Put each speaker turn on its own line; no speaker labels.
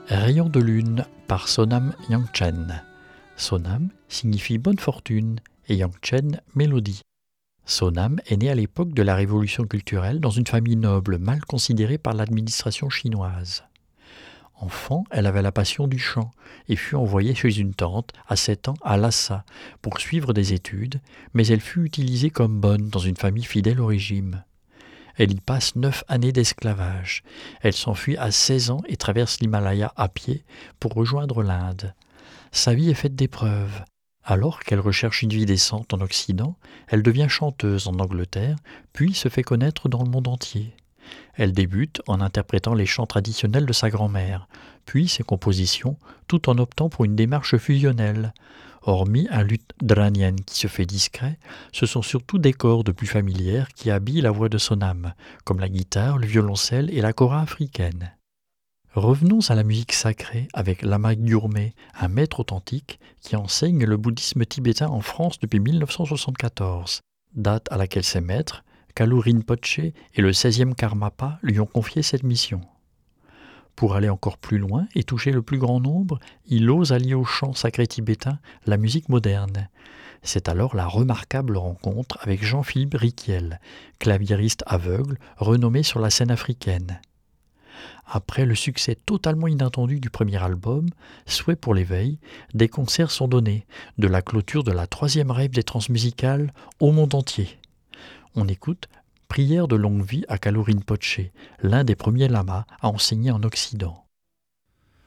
Rayon de lune par Sonam Yangchen. Sonam signifie bonne fortune et Yangchen mélodie. Sonam est née à l'époque de la révolution culturelle dans une famille noble mal considérée par l'administration chinoise. Enfant, elle avait la passion du chant et fut envoyée chez une tante à 7 ans à Lhasa pour suivre des études, mais elle fut utilisée comme bonne dans une famille fidèle au régime. Elle y passe 9 années d'esclavage. Elle s'enfuit à 16 ans et traverse l'Himalaya à pied pour rejoindre l'Inde. Sa vie est faite d'épreuves. Alors qu'elle recherche une vie décente en Occident, elle devient chanteuse en Angleterre, puis se fait connaître dans le monde entier. Elle débute en interprétant les chants traditionnels de sa grand-mère, puis ses compositions, tout en optant pour une démarche fusionnelle. Hormis un luth dranien qui se fait discret, ce sont surtout des cordes plus familières qui habillent la voix de Sonam, comme la guitare, le violoncelle et la kora africaine. Revenons à la musique sacrée avec Lama Gyurme, un maître authentique qui enseigne le bouddhisme tibétain en France depuis 1974, date à laquelle ses maîtres, Kalu Rinpoche et le 16e Karmapa, lui ont confié cette mission. Pour aller encore plus loin et toucher le plus grand nombre, il ose allier au chant sacré tibétain la musique moderne. C'est alors la remarquable rencontre avec Jean-Philippe Riquiel, claviériste aveugle renommé sur la scène africaine. Après le succès totalement inattendu du premier album, Souhait pour l'éveil, des concerts sont donnés, de la clôture de la 3e rave des transmusicales au monde entier. On écoute Prière de longue vie à Kalu Rinpoche, l'un des premiers lamas à enseigner en Occident.